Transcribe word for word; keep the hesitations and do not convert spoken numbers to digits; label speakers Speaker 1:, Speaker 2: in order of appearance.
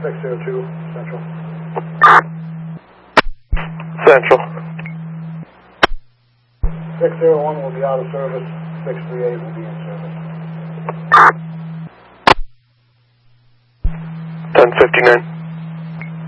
Speaker 1: six zero two, Central.
Speaker 2: Central.
Speaker 1: six zero one will be out of service, six three eight will be in service.
Speaker 2: ten fifty-nine.